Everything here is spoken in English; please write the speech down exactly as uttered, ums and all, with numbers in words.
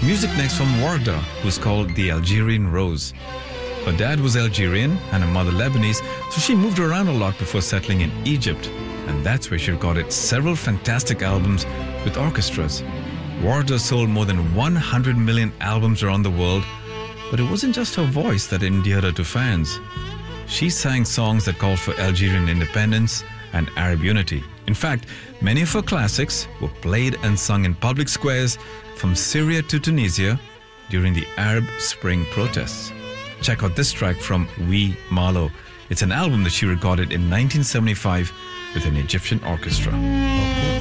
Music next from Warda, who's called the Algerian Rose. Her dad was Algerian and her mother Lebanese, so she moved around a lot before settling in Egypt. And that's where she recorded several fantastic albums with orchestras. Warda sold more than one hundred million albums around the world, but it wasn't just her voice that endeared her to fans. She sang songs that called for Algerian independence and Arab unity. In fact, many of her classics were played and sung in public squares from Syria to Tunisia during the Arab Spring protests. Check out this track from We Malo. It's an album that she recorded in nineteen seventy-five with an Egyptian orchestra.